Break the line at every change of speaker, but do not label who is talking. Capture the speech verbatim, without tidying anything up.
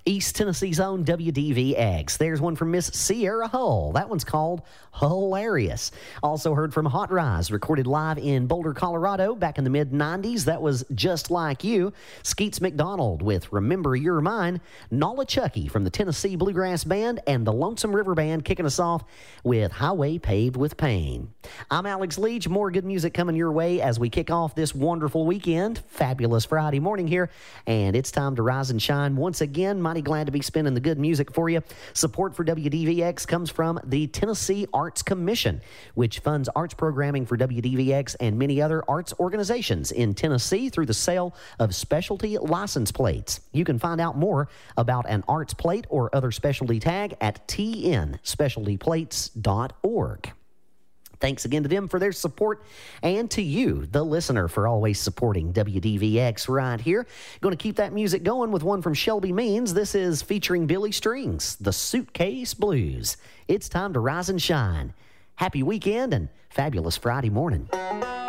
East Tennessee's own W D V X. There's one from Miss Sierra Hull. That one's called Hilarious. Also heard from Hot Rise, recorded live in Boulder, Colorado back in the mid nineties. That was Just Like You. Skeets McDonald with Remember You're Mine. Nala Chucky from the Tennessee Bluegrass Band, and the Lonesome River Band kicking us off with Highway Paved with Pain. I'm Alex Leach. More good music coming your way as we kick off this wonderful weekend. Fabulous Friday morning here, and it's time to rise and shine once again. Mighty glad to be spinning the good music for you. Support for W D V X comes from the Tennessee Arts Commission, which funds arts programming for W D V X and many other arts organizations in Tennessee through the sale of specialty license plates. You can find out more about an arts plate or other specialty tag at t n specialty plates dot org. Thanks again to them for their support, and to you, the listener, for always supporting W D V X right here. Going to keep that music going with one from Shelby Means. This is featuring Billy Strings, The Suitcase Blues. It's time to rise and shine. Happy weekend and fabulous Friday morning.